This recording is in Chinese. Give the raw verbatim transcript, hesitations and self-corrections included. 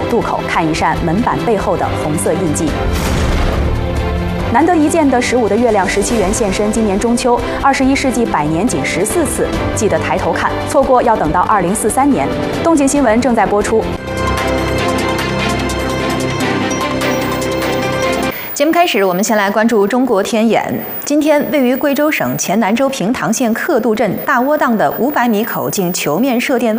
渡口看一扇门板背后的红色印记。难得一见的十五的月亮十七圆现身，今年中秋，二十一世纪百年仅十四次，记得抬头看，错过要等到二零四三年。动静新闻正在播出。节目开始，我们先来关注中国天眼。今天，位于贵州省黔南州平塘县克渡镇大窝凼的五百米口径球面射电